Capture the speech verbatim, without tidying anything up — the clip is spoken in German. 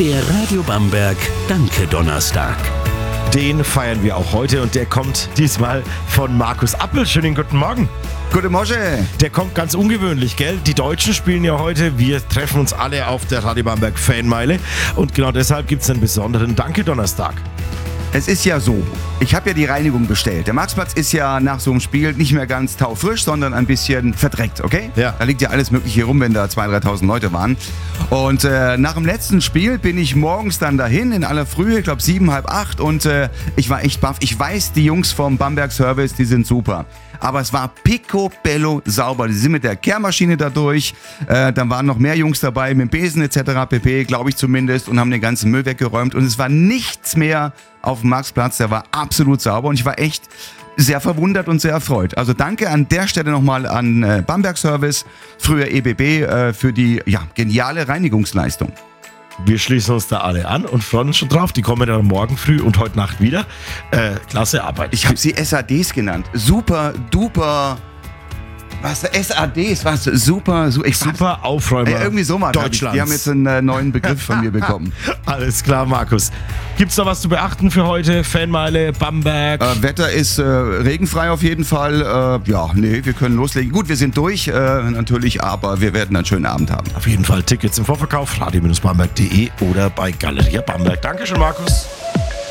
Der Radio Bamberg Danke Donnerstag. Den feiern wir auch heute und der kommt diesmal von Markus Appel. Schönen guten Morgen. Guten Morgen. Der kommt ganz ungewöhnlich, gell? Die Deutschen spielen ja heute. Wir treffen uns alle auf der Radio Bamberg Fanmeile und genau deshalb gibt es einen besonderen Danke Donnerstag. Es ist ja so, ich habe ja die Reinigung bestellt. Der Marxplatz ist ja nach so einem Spiel nicht mehr ganz taufrisch, sondern ein bisschen verdreckt, okay? Ja. Da liegt ja alles Mögliche rum, wenn da zweitausend, dreitausend Leute waren. Und äh, nach dem letzten Spiel bin ich morgens dann dahin, in aller Frühe, ich glaube sieben, halb acht. Und äh, ich war echt baff. Ich weiß, die Jungs vom Bamberg Service, die sind super. Aber es war picobello sauber. Die sind mit der Kehrmaschine da durch. Äh, dann waren noch mehr Jungs dabei, mit dem Besen et cetera pp., glaube ich zumindest, und haben den ganzen Müll weggeräumt. Und es war nichts mehr auf dem Marktplatz. Der war absolut sauber und ich war echt sehr verwundert und sehr erfreut. Also danke an der Stelle nochmal an äh, Bamberg Service, früher E B B, äh, für die ja, geniale Reinigungsleistung. Wir schließen uns da alle an und freuen uns schon drauf. Die kommen dann morgen früh und heute Nacht wieder. Äh, klasse Arbeit. Ich habe sie S A Ds genannt. Super, duper... Was? S A Ds, was? Super, su- ich Super Aufräumer Ey, irgendwie so mal. Deutschlands. Die haben jetzt einen äh, neuen Begriff von mir bekommen. Alles klar, Markus. Gibt's da was zu beachten für heute? Fanmeile, Bamberg? Äh, Wetter ist äh, regenfrei auf jeden Fall. Äh, ja, nee, wir können loslegen. Gut, wir sind durch, äh, natürlich, aber wir werden einen schönen Abend haben. Auf jeden Fall Tickets im Vorverkauf, radio Bindestrich bamberg punkt de oder bei Galeria Bamberg. Dankeschön, Markus.